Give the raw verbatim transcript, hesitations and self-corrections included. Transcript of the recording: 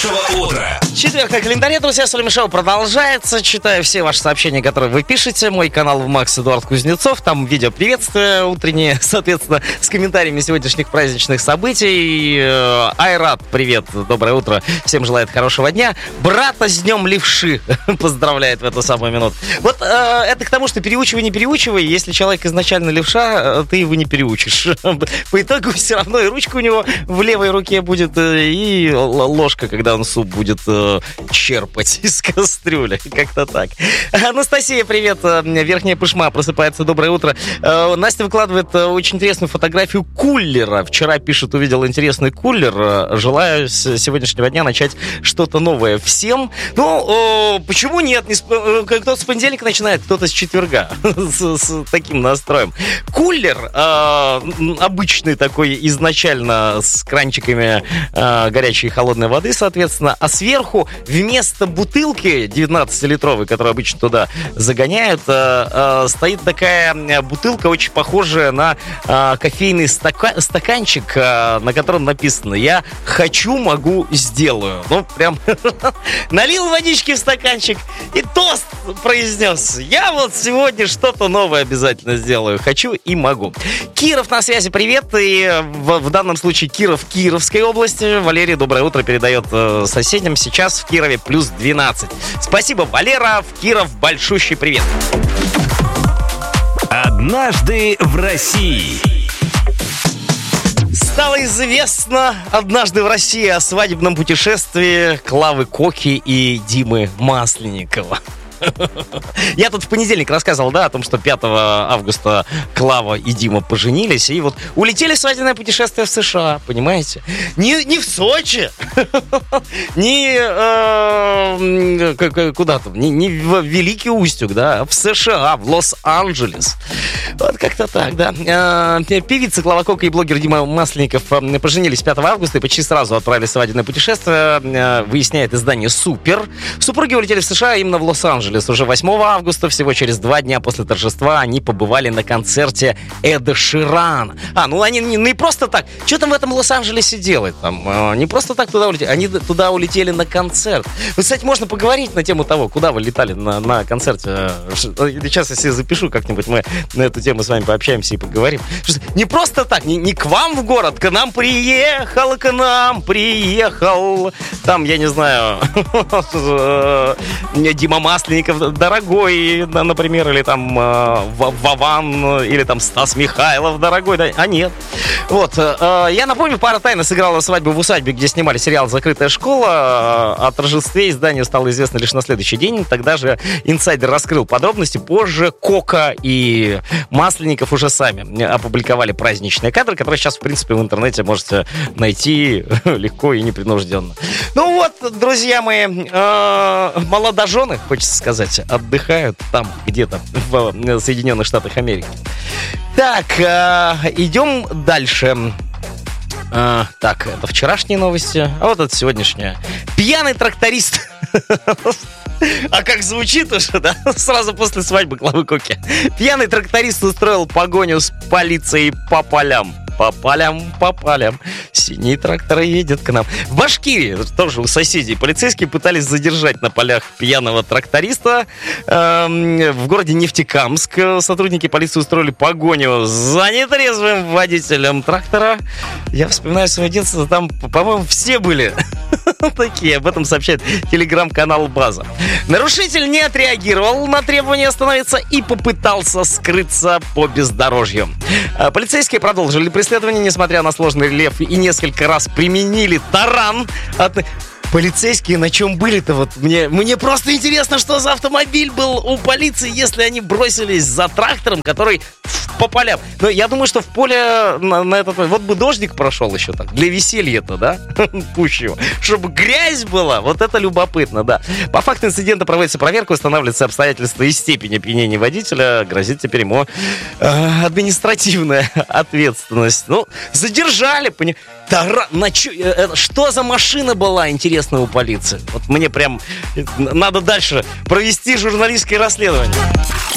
хорошего утра. Четверг на календаре, друзья, Соломин Шоу продолжается. Читаю все ваши сообщения, которые вы пишете. Мой канал в Макс Эдуард Кузнецов. Там видео приветствия утренние, соответственно, с комментариями сегодняшних праздничных событий. Айрат, привет, доброе утро. Всем желает хорошего дня. Брата с днем левши поздравляет в эту самую минуту. Вот э, это к тому, что переучивай, не переучивай. Если человек изначально левша, ты его не переучишь. По итогу все равно и ручка у него в левой руке будет, и ложка, когда он суп будет э, черпать из кастрюли. Как-то так. Анастасия, привет. Верхняя Пышма просыпается. Доброе утро. Э, Настя выкладывает очень интересную фотографию кулера. Вчера, пишет, увидел интересный кулер. Желаю с сегодняшнего дня начать что-то новое всем. Ну, э, почему нет? Не с, э, кто-то с понедельника начинает, кто-то с четверга. с, с таким настроем. Кулер э, обычный такой, изначально с кранчиками э, горячей и холодной воды, соответственно, а сверху вместо бутылки девятнадцатилитровой, которую обычно туда загоняют, э, э, стоит такая бутылка, очень похожая на э, кофейный стака- стаканчик, э, на котором написано «Я хочу, могу, сделаю». Ну, прям налил водички в стаканчик и тост произнес: «Я вот сегодня что-то новое обязательно сделаю. Хочу и могу». Киров на связи, привет. И в, в данном случае Киров Кировской области. Валерий, доброе утро, передает э, соседям. Сейчас в Кирове плюс двенадцать. Спасибо, Валера. В Киров большущий привет. Однажды в России. Стало известно однажды в России о свадебном путешествии Клавы Коки и Димы Масленникова. Я тут в понедельник рассказывал, да, о том, что пятого августа Клава и Дима поженились и вот улетели в свадебное путешествие в США, понимаете? Не, не в Сочи, не э, куда там, не, не в Великий Устюг, да, а в США, в Лос-Анджелес. Вот как-то так, да. Э, певица Клава Кока и блогер Дима Масленников поженились пятого августа и почти сразу отправились в свадебное путешествие, э, выясняет издание «Супер». Супруги улетели в США именно в Лос-Анджелес. Уже восьмого августа, всего через два дня после торжества, они побывали на концерте Эда Ширана. А, ну они не, не просто так. Что там в этом Лос-Анджелесе делать? Там, э, не просто так туда улетели. Они туда улетели на концерт. Вы, кстати, можно поговорить на тему того, куда вы летали на, на концерте. Сейчас, если я запишу как-нибудь, мы на эту тему с вами пообщаемся и поговорим. Не просто так, не, не к вам в город, к нам приехал, к нам приехал. Там, я не знаю, Дима Масленников, дорогой, например, или там э, Вован, или там Стас Михайлов, дорогой, да, а нет. Вот, э, я напомню, пара тайно сыграла свадьбу в усадьбе, где снимали сериал «Закрытая школа». О торжестве изданию стало известно лишь на следующий день. Тогда же инсайдер раскрыл подробности. Позже Кока и Масленников уже сами опубликовали праздничные кадры, которые сейчас, в принципе, в интернете можете найти легко и непринужденно. Ну вот, друзья мои, э, молодожены, хочется сказать, отдыхают там, где-то в Соединенных Штатах Америки. Так, э, идем дальше. Э, так, это вчерашние новости, а вот это сегодняшняя. Пьяный тракторист. А как звучит уже, да? Сразу после свадьбы Клавы Коки. Пьяный тракторист устроил погоню с полицией по полям. По полям, по полям. Синий трактор едет к нам. В Башкирии, тоже у соседей, полицейские пытались задержать на полях пьяного тракториста. Эм, в городе Нефтекамск сотрудники полиции устроили погоню за нетрезвым водителем трактора. Я вспоминаю свое детство, там, по-моему, все были такие. Об этом сообщает телеграм-канал «База». Нарушитель не отреагировал на требование остановиться и попытался скрыться по бездорожью. Полицейские продолжили преследование, несмотря на сложный рельеф, и несколько раз применили таран. От... Полицейские на чем были-то? Вот мне, мне просто интересно, что за автомобиль был у полиции, если они бросились за трактором, который по полям. Но я думаю, что в поле на, на этот... Вот бы дождик прошел еще так, для веселья-то, да? Пущего. Чтобы грязь была, вот это любопытно, да. По факту инцидента проводится проверка, устанавливаются обстоятельства и степень опьянения водителя. Грозит теперь ему э, административная ответственность. Ну, задержали, понимаете. Тара... На чё... Что за машина была, интересно, у полиции? Вот мне прям надо дальше провести журналистское расследование.